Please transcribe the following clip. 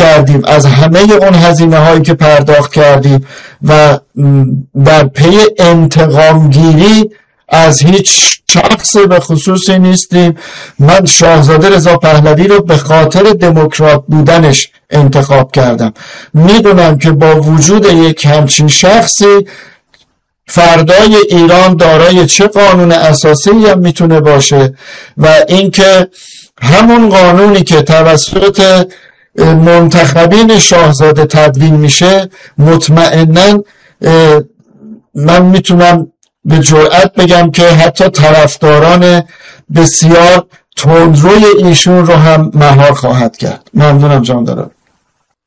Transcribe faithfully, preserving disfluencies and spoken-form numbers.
کردیم از همه اون هزینه هایی که پرداخت کردیم و در پی انتقام گیری از هیچ شخص به خصوصی نیستیم. من شاهزاده رضا پهلوی رو به خاطر دموکرات بودنش انتخاب کردم. میدونم که با وجود یک همچین شخصی فردای ایران دارای چه قانون اساسی هم میتونه باشه و اینکه همون قانونی که توسط منتخبین شاهزاده تدوین میشه مطمئناً من میتونم به جرئت بگم که حتی طرفداران بسیار تندروی ایشون رو هم مهار خواهد کرد. ممنونم جان دارم.